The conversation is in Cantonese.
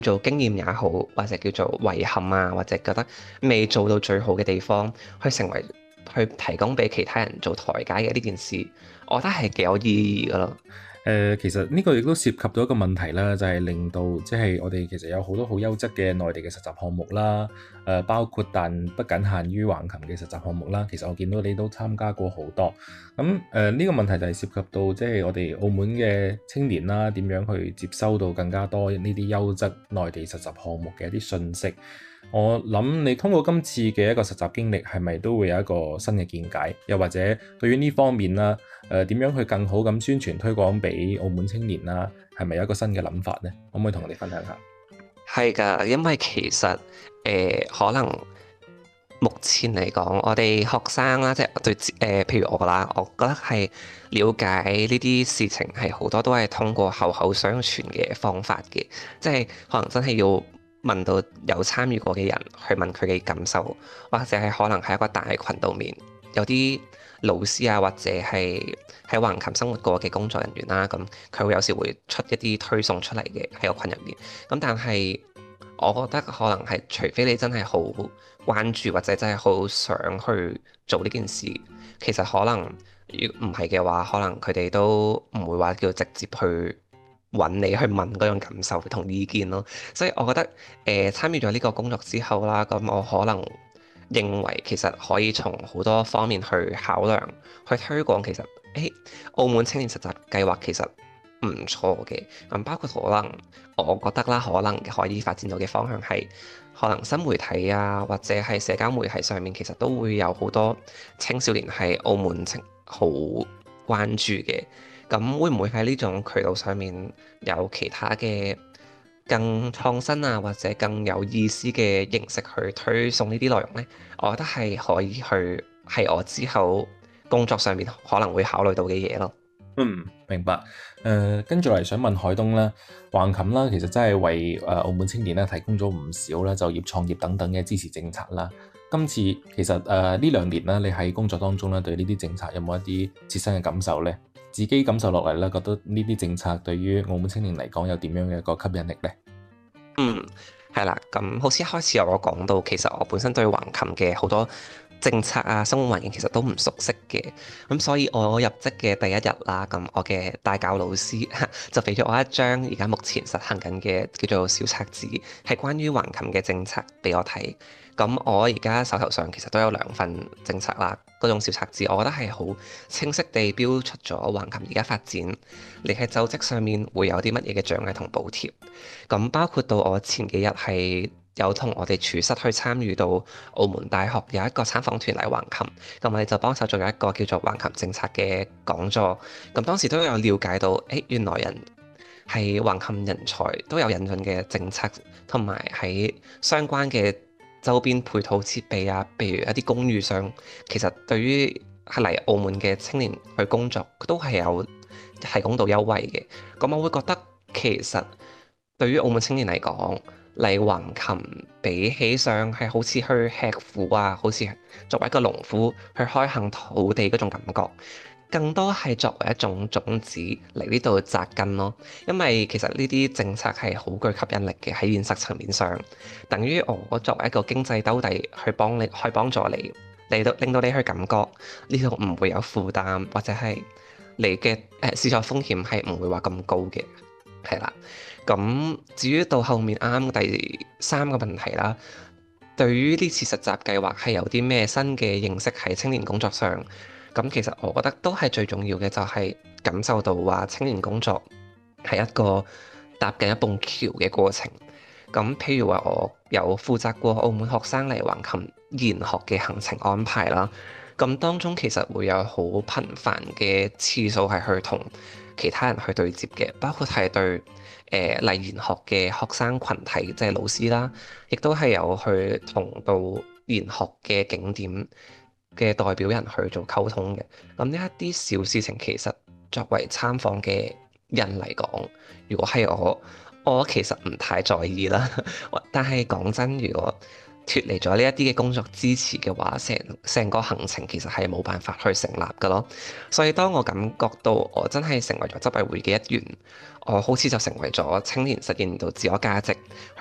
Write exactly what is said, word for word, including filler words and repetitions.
做經驗也好，或者叫做遺憾啊，或者覺得未做到最好嘅地方，去成為去提供俾其他人做台階嘅呢件事，我覺得係幾有意義噶咯。 誒、呃，其實呢個亦都涉及到一個問題啦，就係、是、令到即係我哋其實有好多好優質嘅內地嘅實習項目啦，誒、呃，包括但不僅限於橫琴嘅實習項目啦。其實我見到你都參加過好多，咁誒呢個問題就係涉及到即係我哋澳門嘅青年啦，點樣去接收到更加多呢啲優質內地實習項目嘅一啲信息。我諗你通過今次嘅一個實習經歷，係咪都會有一個新嘅見解？又或者對於呢方面啦，誒、呃、點樣去更好咁宣傳推廣俾澳門青年啦？係咪有一個新嘅諗法呢？可唔可以同我哋分享下？ 係㗎，因為其實誒、呃、可能目前嚟講，我哋學生啦，即係對誒、呃，譬如我啦，我覺得係了解呢啲事情係好多都係通過口口相傳嘅方法嘅，即係可能真係要問到有參與過嘅人去問佢嘅感受，或者係可能喺一個大群度面有啲老師啊，或者係喺橫琴生活過嘅工作人員啦，咁佢會有時會出一啲推送出嚟嘅喺個群入面，咁但係我覺得可能係除非你真係好關注或者真係好想去做呢件事，其實可能如果唔係嘅話，可能佢哋都唔會話叫直接去揾你去問嗰種感受同意見咯。所以我覺得誒、呃、參與咗呢個工作之後啦，咁我可能認為其實可以從好多方面去考量，去推廣其實誒澳門青年實習計劃其實唔錯嘅。咁包括可能我覺得啦，可能可以發展到嘅方向係可能新媒體啊，或者係社交媒體上面，其實都會有好多青少年係澳門青好關注嘅。咁會唔會喺呢種渠道上面有其他嘅更創新啊，或者更有意思嘅形式去推送呢啲內容呢？我覺得係可以去係我之後工作上面可能會考慮到嘅嘢咯。 嗯，明白。誒、呃，跟住嚟想問海東啦，橫琴啦，其實真係為誒澳門青年咧提供咗唔少啦就業、創業等等嘅支持政策啦。今次其實誒呢兩年啦，你喺工作當中咧對呢啲政策有冇一啲切身嘅感受呢？自己感受落嚟咧，覺得呢啲政策對於澳門青年嚟講有點樣嘅一個吸引力呢？ 嗯，係啦，咁好似一開始有我講到，其實我本身對橫琴嘅好多政策啊、生活環境其實都唔熟悉嘅，咁所以我入職嘅第一日啦，咁我嘅帶教老師就俾咗我一張而家目前實行緊嘅叫做小冊子，係關於橫琴嘅政策俾我睇。咁我而家手頭上其實都有兩份政策啦，嗰種小冊子，我覺得係好清晰地標出咗橫琴而家發展，你喺就職上面會有啲乜嘢嘅獎勵同補貼。咁包括到我前幾日係有同我哋廚師去參與到澳門大學有一個參訪團嚟橫琴，咁我哋就幫手做咗一個叫做橫琴政策嘅講座。咁當時都有了解到，誒原來人係橫琴人才都有引進嘅政策，同埋喺相關嘅周邊配套設備啊，譬如一啲公寓上，其實對於係嚟澳門嘅青年去工作，都係有提供到優惠嘅。咁我會覺得其實對於澳門青年嚟講，嚟橫琴比起上係好似去吃苦啊，好似作為一個農夫去開墾土地嗰種感覺，更多係作為一種種子嚟呢度扎根咯。因為其實呢啲政策係好具吸引力嘅，喺現實層面上，等於我作為一個經濟兜底去幫你，去幫助你嚟到令到你去感覺呢度唔會有負擔，或者係你嘅誒試錯風險係唔會話咁高嘅，係啦。咁至於到後面啱啱第三個問題啦，對於呢次實習計劃係有啲咩新嘅認識喺青年工作上？咁其實我覺得都係最重要嘅，就係感受到話青年工作係一個搭緊一棟橋嘅過程。咁譬如話，我有負責過澳門學生嚟橫琴研學嘅行程安排啦。咁當中其實會有好頻繁嘅次數係去同其他人去對接嘅，包括係對誒嚟研學嘅學生群體，即係老師啦，亦都係有去同到研學嘅景點嘅代表人去做溝通嘅。咁呢一啲小事情，其實作為參訪嘅人嚟講，如果係我，我其實唔太在意啦。但係講真，如果脫離咗呢一啲嘅工作支持嘅話，成成個行程其實係冇辦法去成立㗎咯。所以當我感覺到我真係成為咗執委會嘅一員，我好似就成為咗青年實現到自我價值，